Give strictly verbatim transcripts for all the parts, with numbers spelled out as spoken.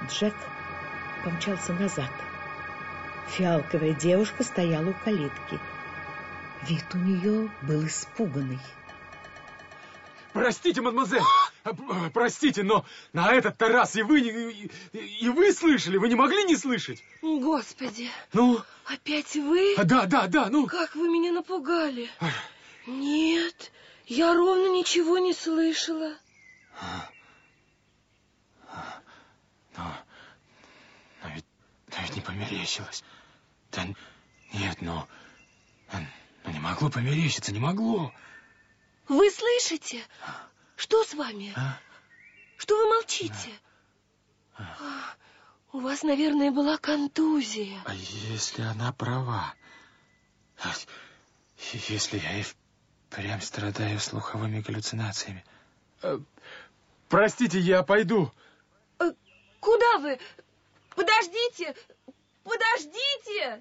Джек помчался назад. Фиалковая девушка стояла у калитки. Вид у нее был испуганный. Простите, мадемуазель, простите, но на этот-то раз и вы, и, и вы слышали, вы не могли не слышать? Господи, ну? Опять вы? А, да, да, да, ну. Как вы меня напугали. Нет, я ровно ничего не слышала. Но, но, ведь, но ведь не померещилось. Да нет, но, но не могло померещиться, не могло. Вы слышите? Что с вами? А? Что вы молчите? А? У вас, наверное, была контузия. А если она права? Если я и впрямь страдаю слуховыми галлюцинациями? Простите, я пойду. Куда вы? Подождите! Подождите!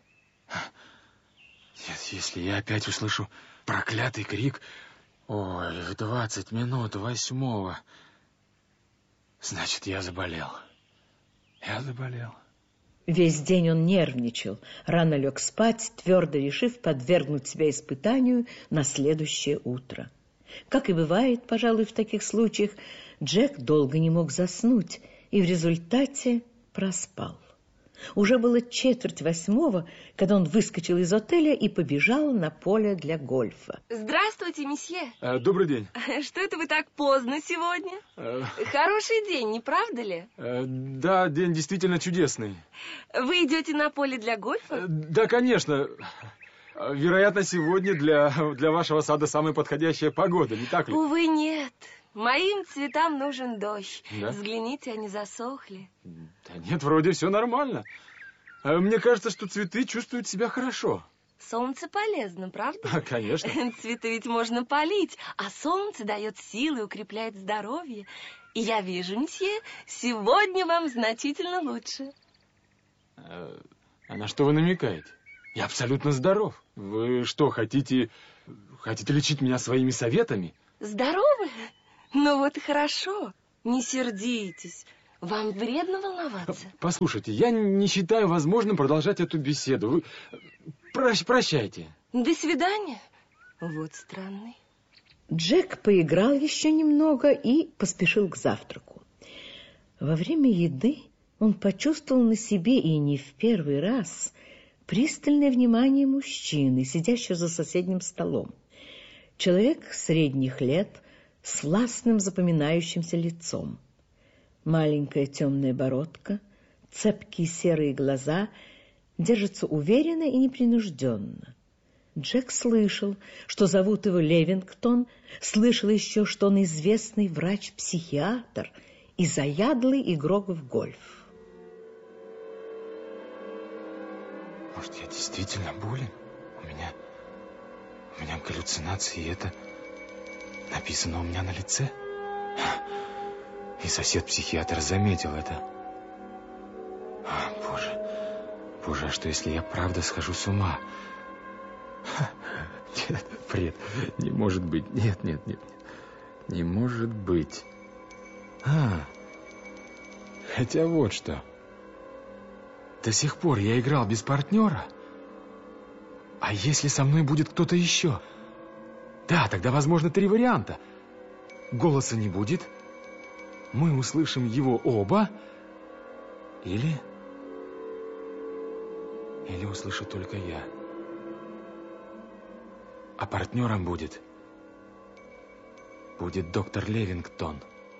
Если я опять услышу проклятый крик... Ой, в двадцать минут восьмого. Значит, я заболел. Я заболел. Весь день он нервничал, рано лег спать, твердо решив подвергнуть себя испытанию на следующее утро. Как и бывает, пожалуй, в таких случаях, Джек долго не мог заснуть и в результате проспал. Уже было четверть восьмого, когда он выскочил из отеля и побежал на поле для гольфа. Здравствуйте, месье. А, добрый день. Что это вы так поздно сегодня? А... Хороший день, не правда ли? А, да, день действительно чудесный. Вы идете на поле для гольфа? А, да, конечно. Вероятно, сегодня для, для вашего сада самая подходящая погода, не так ли? Увы, нет. Моим цветам нужен дождь. Да? Взгляните, они засохли. Да нет, вроде все нормально. Мне кажется, что цветы чувствуют себя хорошо. Солнце полезно, правда? А, конечно. Цветы ведь можно полить, а солнце дает силы и укрепляет здоровье. И я вижу, месье, сегодня вам значительно лучше. А, а на что вы намекаете? Я абсолютно здоров. Вы что, хотите, хотите лечить меня своими советами? Здоровы? Ну вот и хорошо. Не сердитесь. Вам вредно волноваться? Послушайте, я не считаю возможным продолжать эту беседу. Вы прощ, прощайте. До свидания. Вот странный. Джек поиграл еще немного и поспешил к завтраку. Во время еды он почувствовал на себе, и не в первый раз, пристальное внимание мужчины, сидящего за соседним столом. Человек средних лет с властным запоминающимся лицом. Маленькая темная бородка, цепкие серые глаза держатся уверенно и непринужденно. Джек слышал, что зовут его Левингтон, слышал еще, что он известный врач-психиатр и заядлый игрок в гольф. Может, я действительно болен? У меня, у меня галлюцинации, и это написано у меня на лице? И сосед-психиатр заметил это. А, боже, боже, а что если я правда схожу с ума? Нет, бред, не может быть, нет, нет, нет, не может быть. А, хотя вот что. До сих пор я играл без партнера. А если со мной будет кто-то еще? Да, тогда возможно три варианта. Голоса не будет. Мы услышим его оба. Или... Или услышу только я. А партнером будет... Будет доктор Левингтон.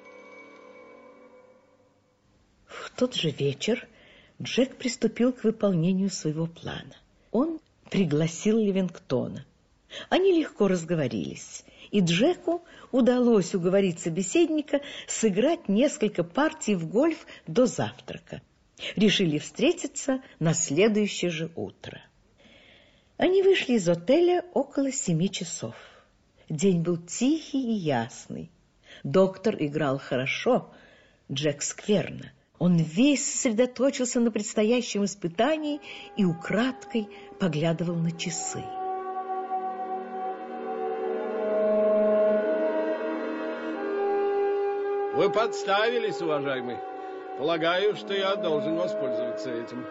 В тот же вечер Джек приступил к выполнению своего плана. Он пригласил Левингтона. Они легко разговорились, и Джеку удалось уговорить собеседника сыграть несколько партий в гольф до завтрака. Решили встретиться на следующее же утро. Они вышли из отеля около семи часов. День был тихий и ясный. Доктор играл хорошо, Джек скверно. Он весь сосредоточился на предстоящем испытании и украдкой поглядывал на часы. Вы подставились, уважаемый. Полагаю, что я должен воспользоваться этим.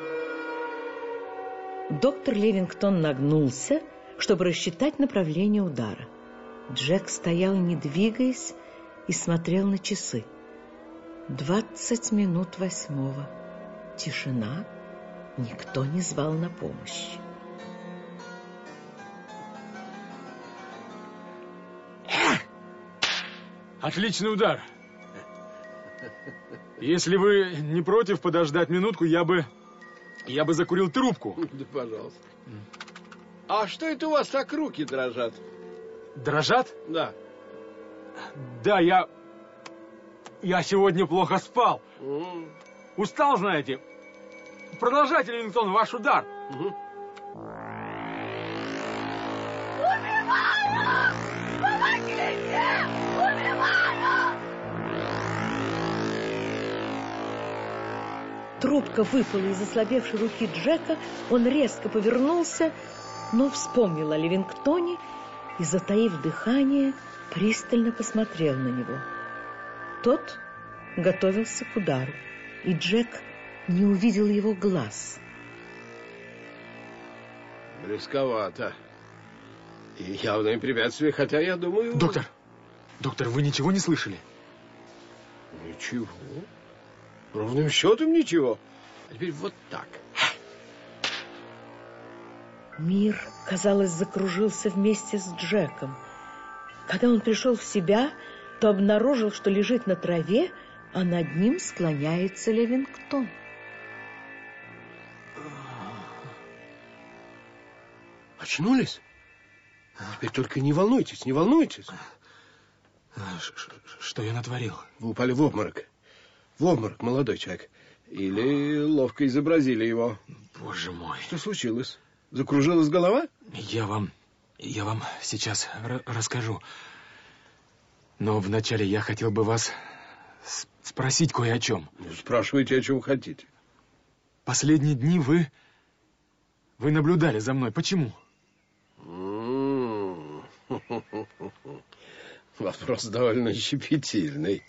Доктор Ливингтон нагнулся, чтобы рассчитать направление удара. Джек стоял, не двигаясь, и смотрел на часы. Двадцать минут восьмого. Тишина. Никто не звал на помощь. Отличный удар. Если вы не против подождать минутку, я бы... Я бы закурил трубку. Да, пожалуйста. А что это у вас так руки дрожат? Дрожат? Да. Да, я... Я сегодня плохо спал. Mm. Устал, знаете. Продолжайте, Ливингтон, ваш удар. Mm-hmm. Убиваю! Помогите! Убиваю! Трубка выпала из ослабевшей руки Джека. Он резко повернулся, но вспомнил о Ливингтоне и, затаив дыхание, пристально посмотрел на него. Тот готовился к удару, и Джек не увидел его глаз. Близковато. И явное препятствие, хотя я думаю... Доктор, доктор, вы ничего не слышали? Ничего. Ровным счетом ничего. А теперь вот так. Мир, казалось, закружился вместе с Джеком. Когда он пришел в себя, то обнаружил, что лежит на траве, а над ним склоняется Ливингтон. Очнулись? Теперь только не волнуйтесь, не волнуйтесь. Что я натворил? Вы упали в обморок. В обморок, молодой человек. Или ловко изобразили его. Боже мой. Что случилось? Закружилась голова? Я вам... Я вам сейчас расскажу. Но вначале я хотел бы вас спросить кое о чем. Ну, спрашивайте, о чем хотите. Последние дни вы... Вы наблюдали за мной. Почему? Вопрос довольно щепетильный.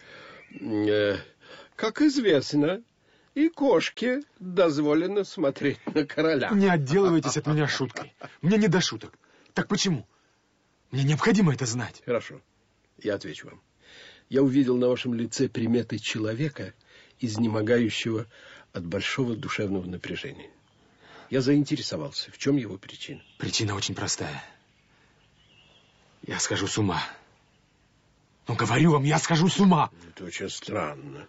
Как известно, и кошке дозволено смотреть на короля. Не отделывайтесь от меня шуткой. Мне не до шуток. Так почему? Мне необходимо это знать. Хорошо, я отвечу вам. Я увидел на вашем лице приметы человека, изнемогающего от большого душевного напряжения. Я заинтересовался, в чем его причина. Причина очень простая. Я схожу с ума. Ну, говорю вам, я схожу с ума. Это очень странно.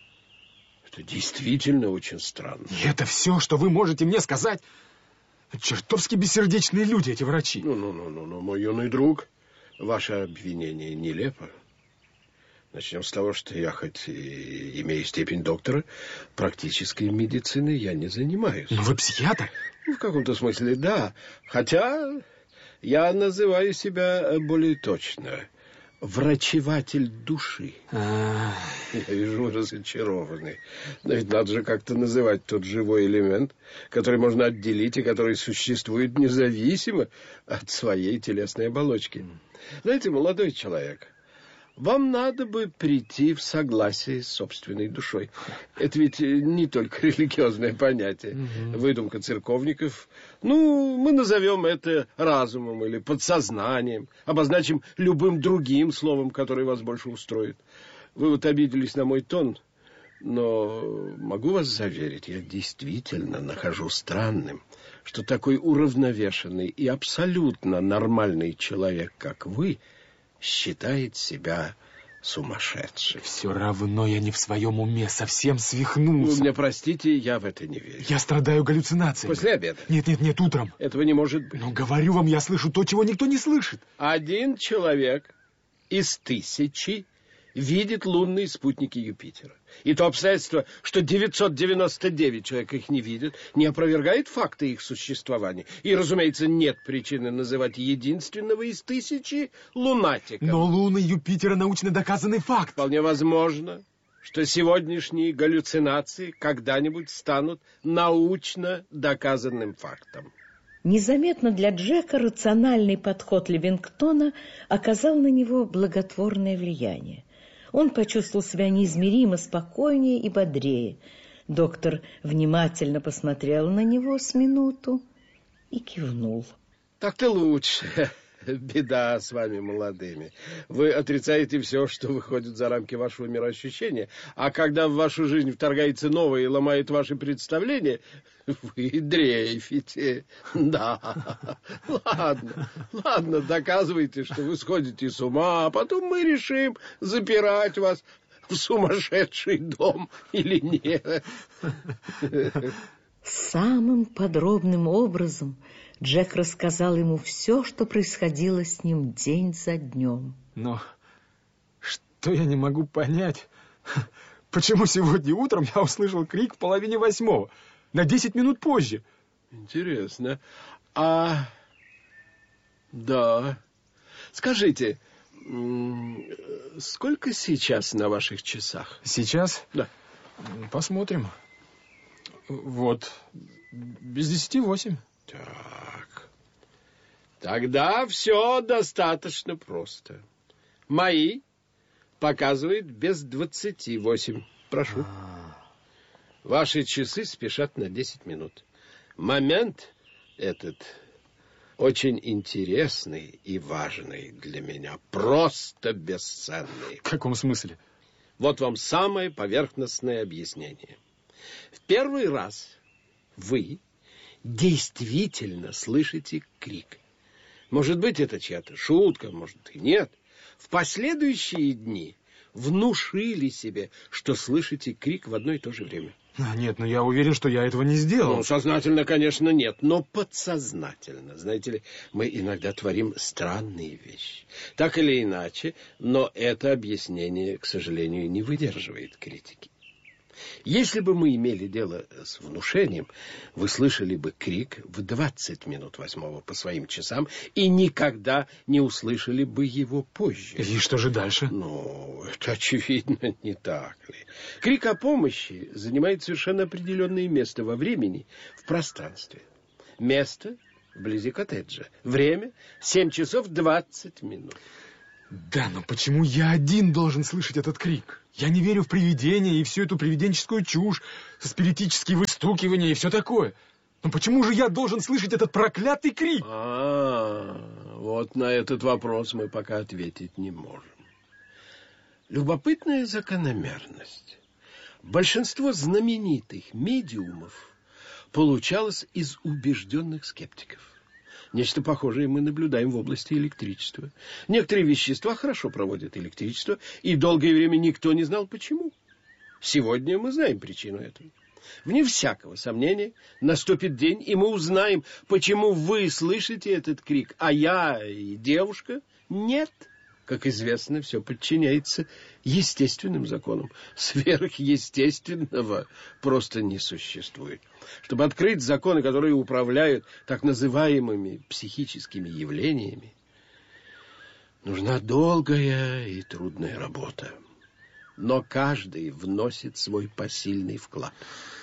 Это действительно очень странно. И это все, что вы можете мне сказать? Чертовски бессердечные люди, эти врачи. Ну-ну-ну, мой юный друг, ваше обвинение нелепо. Начнем с того, что я, хоть и имею степень доктора, практической медициной я не занимаюсь. Но вы психиатр? В каком-то смысле, да. Хотя я называю себя более точно. Врачеватель души. А... Я вижу, вы разочарованы. Но ведь надо же как-то называть тот живой элемент, который можно отделить и который существует независимо от своей телесной оболочки. Знаете, молодой человек, вам надо бы прийти в согласие с собственной душой. Это ведь не только религиозное понятие, угу. Выдумка церковников. Ну, мы назовем это разумом или подсознанием, обозначим любым другим словом, которое вас больше устроит. Вы вот обиделись на мой тон, но могу вас заверить, я действительно нахожу странным, что такой уравновешенный и абсолютно нормальный человек, как вы, считает себя сумасшедшим. Все равно я не в своем уме, совсем свихнулся. Вы меня простите, я в это не верю. Я страдаю галлюцинациями. После обеда? Нет, нет, нет, утром. Этого не может быть. Но говорю вам, я слышу то, чего никто не слышит. Один человек из тысячи видит лунные спутники Юпитера. И то обстоятельство, что девятьсот девяносто девять человек их не видят, не опровергает факта их существования. И, разумеется, нет причины называть единственного из тысячи лунатиком. Но луны Юпитера научно доказанный факт. Вполне возможно, что сегодняшние галлюцинации когда-нибудь станут научно доказанным фактом. Незаметно для Джека рациональный подход Ливингтона оказал на него благотворное влияние. Он почувствовал себя неизмеримо спокойнее и бодрее. Доктор внимательно посмотрел на него с минуту и кивнул. Так-то лучше. Беда с вами, молодыми. Вы отрицаете все, что выходит за рамки вашего мироощущения, а когда в вашу жизнь вторгается новое и ломает ваши представления, вы дрейфите. Да, ладно, ладно, доказывайте, что вы сходите с ума, а потом мы решим, запирать вас в сумасшедший дом или нет. Самым подробным образом Джек рассказал ему все, что происходило с ним день за днем. Но что я не могу понять, почему сегодня утром я услышал крик в половине восьмого, на десять минут позже. Интересно. А, да. Скажите, сколько сейчас на ваших часах? Сейчас? Да. Посмотрим. Вот, без десяти восемь. Так, тогда все достаточно просто. Мои показывают без двадцати восемь. Прошу. Ваши часы спешат на десять минут. Момент этот очень интересный и важный для меня. Просто бесценный. В каком смысле? Вот вам самое поверхностное объяснение. В первый раз вы действительно слышите крик. Может быть, это чья-то шутка, может и нет. В последующие дни внушили себе, что слышите крик в одно и то же время. А, нет, но я уверен, что я этого не сделал. Ну, сознательно, конечно, нет, но подсознательно. Знаете ли, мы иногда творим странные вещи. Так или иначе, но это объяснение, к сожалению, не выдерживает критики. Если бы мы имели дело с внушением, вы слышали бы крик в двадцать минут восьмого по своим часам и никогда не услышали бы его позже. И что же дальше? Ну, это очевидно, не так ли? Крик о помощи занимает совершенно определенное место во времени, в пространстве. Место вблизи коттеджа. Время семь часов двадцать минут. Да, но почему я один должен слышать этот крик? Я не верю в привидения и всю эту привиденческую чушь, спиритические выстукивания и все такое. Но почему же я должен слышать этот проклятый крик? А, вот на этот вопрос мы пока ответить не можем. Любопытная закономерность. Большинство знаменитых медиумов получалось из убежденных скептиков. Нечто похожее мы наблюдаем в области электричества. Некоторые вещества хорошо проводят электричество, и долгое время никто не знал, почему. Сегодня мы знаем причину этого. Вне всякого сомнения, наступит день, и мы узнаем, почему вы слышите этот крик, а я и девушка нет. Как известно, все подчиняется естественным законам. Сверхъестественного просто не существует. Чтобы открыть законы, которые управляют так называемыми психическими явлениями, нужна долгая и трудная работа. Но каждый вносит свой посильный вклад.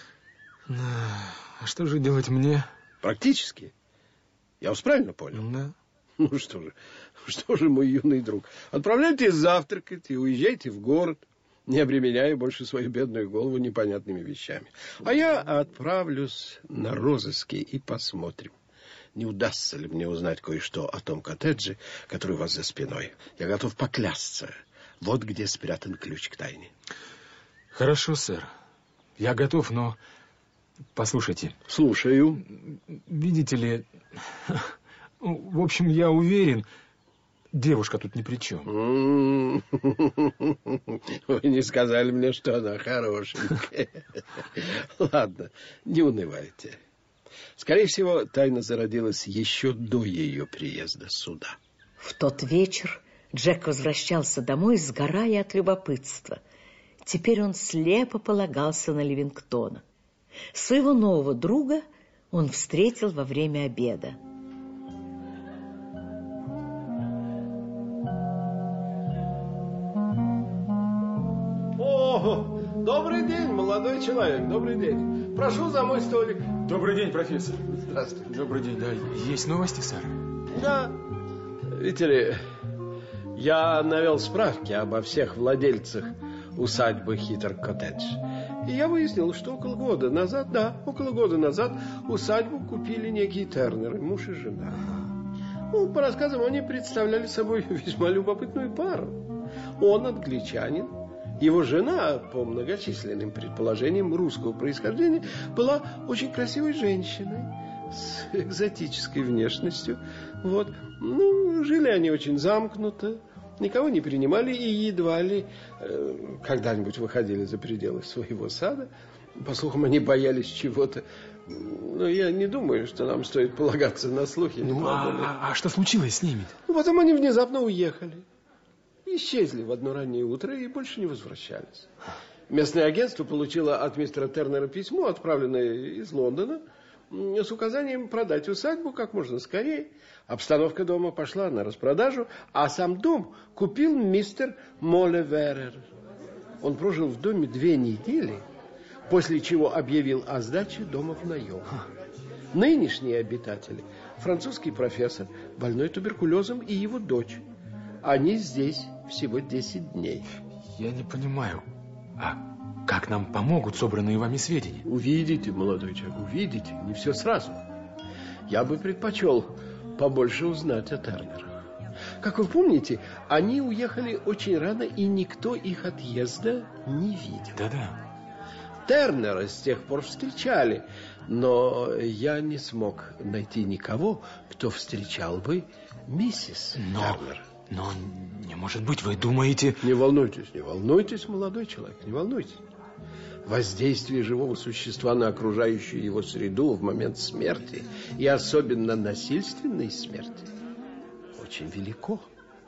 А что же делать мне? Практически. Я вас правильно понял? Да. Ну что же, что же, мой юный друг, отправляйтесь завтракать и уезжайте в город, не обременяя больше свою бедную голову непонятными вещами. А я отправлюсь на розыски и посмотрим, не удастся ли мне узнать кое-что о том коттедже, который у вас за спиной. Я готов поклясться. Вот где спрятан ключ к тайне. Хорошо, сэр. Я готов, но... Послушайте. Слушаю. Видите ли... В общем, я уверен, девушка тут ни при чем. Вы не сказали мне, что она хорошенькая. Ладно, не унывайте. Скорее всего, тайна зародилась еще до ее приезда сюда. В тот вечер Джек возвращался домой, сгорая от любопытства. Теперь он слепо полагался на Ливингтона. Своего нового друга он встретил во время обеда. О, добрый день, молодой человек, добрый день. Прошу за мой столик. Добрый день, профессор. Здравствуйте. Добрый день, да. Есть новости, сэр? Да. Видите ли, Я навел справки обо всех владельцах усадьбы Хитер-Коттедж. И я выяснил, что около года назад, да, около года назад усадьбу купили некие Тернеры, муж и жена. Ну, по рассказам, они представляли собой весьма любопытную пару. Он англичанин, его жена, по многочисленным предположениям русского происхождения, была очень красивой женщиной с экзотической внешностью. Вот. Ну, жили они очень замкнуто, никого не принимали и едва ли э, когда-нибудь выходили за пределы своего сада. По слухам, они боялись чего-то. Но я не думаю, что нам стоит полагаться на слухи. Ну, а, а что случилось с ними? Ну, потом они внезапно уехали. Исчезли в одно раннее утро и больше не возвращались. Местное агентство получило от мистера Тернера письмо, отправленное из Лондона, с указанием продать усадьбу как можно скорее. Обстановка дома пошла на распродажу, а сам дом купил мистер Молеверер. Он прожил в доме две недели, после чего объявил о сдаче дома в наем. Нынешние обитатели – французский профессор, больной туберкулезом, и его дочь. Они здесь всего десять дней. Я не понимаю, а как нам помогут собранные вами сведения? Увидите, молодой человек, увидите, не все сразу. Я бы предпочел побольше узнать о Тернерах. Как вы помните, они уехали очень рано, и никто их отъезда не видел. Да-да. Тернера с тех пор встречали, но я не смог найти никого, кто встречал бы миссис но, Тернер. Но не может быть, вы думаете... Не волнуйтесь, не волнуйтесь, молодой человек, не волнуйтесь. Воздействие живого существа на окружающую его среду в момент смерти, и особенно насильственной смерти, очень велико.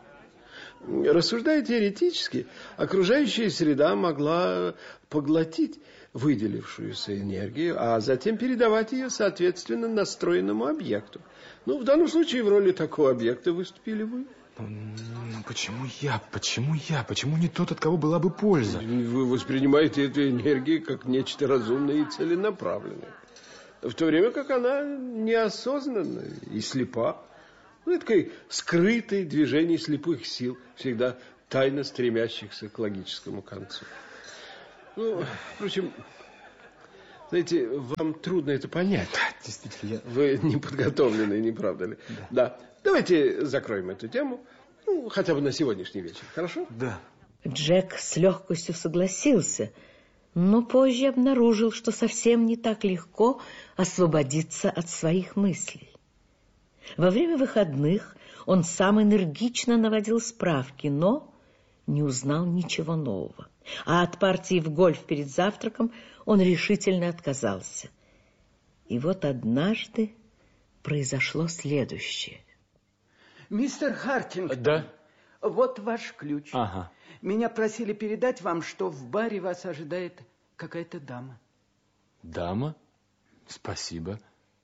Рассуждая теоретически, окружающая среда могла поглотить выделившуюся энергию, а затем передавать ее соответственно настроенному объекту. Ну, в данном случае в роли такого объекта выступили вы. Ну, ну, почему я? Почему я? Почему не тот, от кого была бы польза? Вы воспринимаете эту энергию как нечто разумное и целенаправленное, в то время как она неосознанна и слепа. Ну, это такое скрытое движение слепых сил, всегда тайно стремящихся к логическому концу. Ну, впрочем, знаете, вам трудно это понять. Да, действительно, я... Вы не подготовлены, не правда ли? Да. Да. Давайте закроем эту тему, ну, хотя бы на сегодняшний вечер, хорошо? Да. Джек с легкостью согласился, но позже обнаружил, что совсем не так легко освободиться от своих мыслей. Во время выходных он сам энергично наводил справки, но не узнал ничего нового. А от партии в гольф перед завтраком он решительно отказался. И вот однажды произошло следующее. Мистер Хартингтон. Да? Вот ваш ключ. Ага. Меня просили передать вам, что в баре вас ожидает какая-то дама. Дама? Спасибо.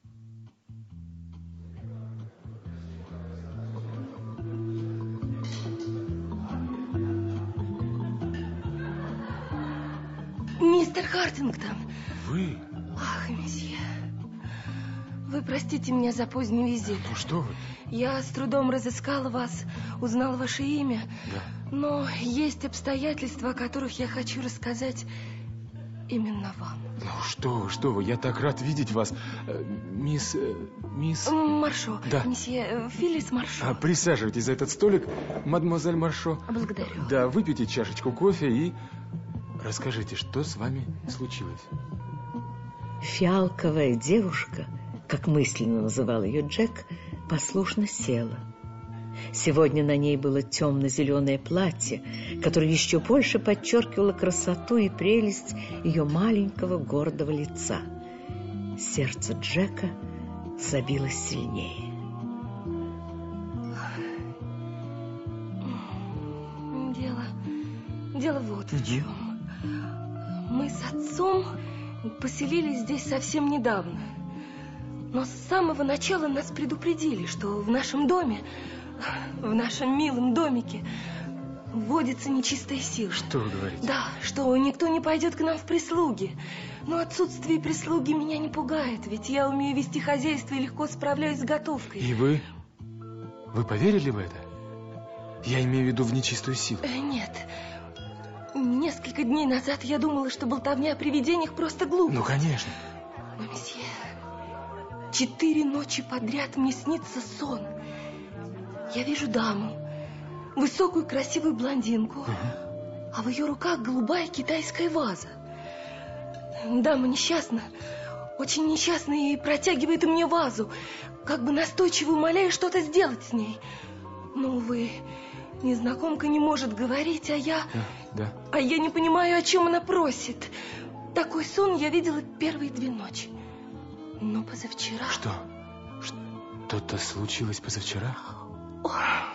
Мистер Хартингтон. Вы? Ах, месье. Вы простите меня за поздний визит. Ну что вы? Я с трудом разыскала вас, узнала ваше имя. Да. Но есть обстоятельства, о которых я хочу рассказать именно вам. Ну что вы, что вы, я так рад видеть вас. Э, мисс... э, мисс... Маршо. Да. Месье э, Филлис Маршо. А, присаживайтесь за этот столик, мадемуазель Маршо. Благодарю. Да, выпейте чашечку кофе и... Расскажите, что с вами случилось? Фиалковая девушка, как мысленно называл ее Джек, послушно села. Сегодня на ней было темно-зеленое платье, которое еще больше подчеркивало красоту и прелесть ее маленького гордого лица. Сердце Джека забилось сильнее. Дело... Дело вот в чем. Мы с отцом поселились здесь совсем недавно. Но с самого начала нас предупредили, что в нашем доме, в нашем милом домике, водится нечистая сила. Что вы говорите? Да, что никто не пойдет к нам в прислуги. Но отсутствие прислуги меня не пугает, ведь я умею вести хозяйство и легко справляюсь с готовкой. И вы? Вы поверили в это? Я имею в виду в нечистую силу. Э, нет. Несколько дней назад я думала, что болтовня о привидениях просто глупость. Ну, конечно. Но, месье, четыре ночи подряд мне снится сон. Я вижу даму, высокую красивую блондинку, uh-huh. а в ее руках голубая китайская ваза. Дама несчастна, очень несчастна, и протягивает мне вазу, как бы настойчиво умоляя что-то сделать с ней. Но, увы, незнакомка не может говорить, а я... Да, да. А я не понимаю, о чем она просит. Такой сон я видела первые две ночи. Но позавчера... Что? Что-то случилось позавчера? О,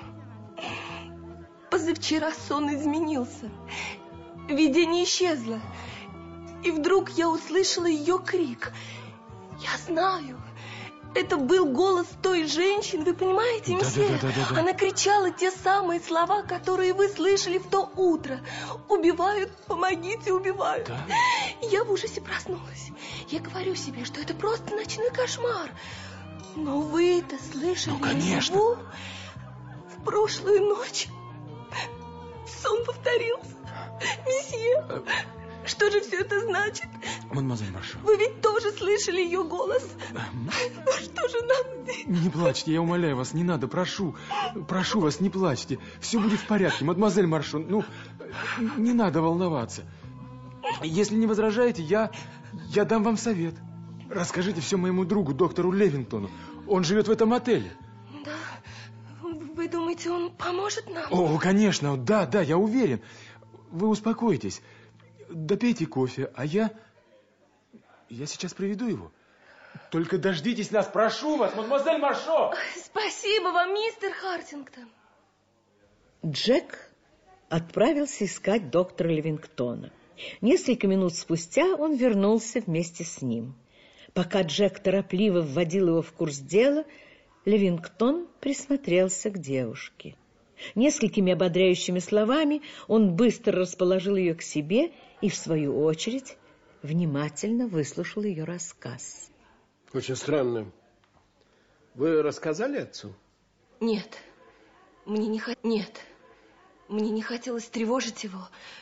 позавчера сон изменился. Видение исчезло. И вдруг я услышала ее крик. Я знаю... Это был голос той женщины, вы понимаете, месье? Да, да, да, да, да. Она кричала те самые слова, которые вы слышали в то утро. Убивают, помогите, убивают. Да? Я в ужасе проснулась. Я говорю себе, что это просто ночной кошмар. Но вы-то слышали? Ну, конечно. Его? В прошлую ночь сон повторился. Месье, что же все это значит? Мадемуазель Маршо. Вы ведь тоже слышали ее голос. Ну что же нам делать? Не плачьте, я умоляю вас, не надо, прошу. Прошу вас, не плачьте. Все будет в порядке, мадемуазель Маршо. Ну, не надо волноваться. Если не возражаете, я, я дам вам совет. Расскажите все моему другу, доктору Левингтону. Он живет в этом отеле. Да? Вы думаете, он поможет нам? О, конечно, да, да, я уверен. Вы успокойтесь. Допейте кофе, а я... Я сейчас приведу его. Только дождитесь нас, прошу вас, мадемуазель Маршо! Спасибо вам, мистер Хартингтон. Джек отправился искать доктора Левингтона. Несколько минут спустя он вернулся вместе с ним. Пока Джек торопливо вводил его в курс дела, Левингтон присмотрелся к девушке. Несколькими ободряющими словами он быстро расположил ее к себе и, в свою очередь, внимательно выслушал ее рассказ. Очень странно. Вы рассказали отцу? Нет, мне не хот... Нет, мне не хотелось тревожить его.